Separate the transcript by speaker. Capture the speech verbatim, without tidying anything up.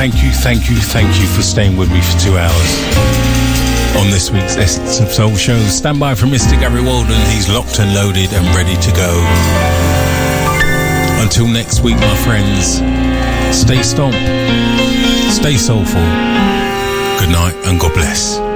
Speaker 1: Thank you, thank you, thank you for staying with me for two hours on this week's Essence of Soul show. Stand by for Mister Gary Walden. He's locked and loaded and ready to go. Until next week, my friends, stay stomp, stay soulful. Good night and God bless.